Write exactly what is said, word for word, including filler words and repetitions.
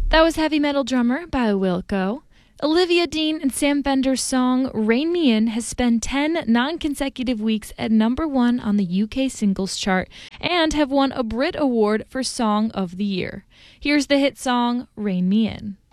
That was Heavy Metal Drummer by Wilco. Olivia Dean and Sam Fender's song Rain Me In has spent ten non-consecutive weeks at number one on the U K singles chart and have won a Brit Award for Song of the Year. Here's the hit song Rain Me In.